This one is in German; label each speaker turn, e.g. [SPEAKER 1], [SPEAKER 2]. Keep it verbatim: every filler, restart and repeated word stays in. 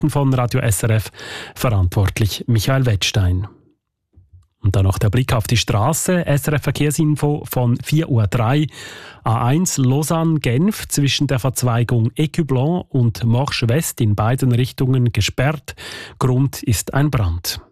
[SPEAKER 1] Nachrichten von Radio S R F, verantwortlich Michael Wettstein. Und dann noch der Blick auf die Straße. S R F Verkehrsinfo von vier Uhr drei. A eins Lausanne-Genf zwischen der Verzweigung Écublens und Morges West in beiden Richtungen gesperrt. Grund ist ein Brand.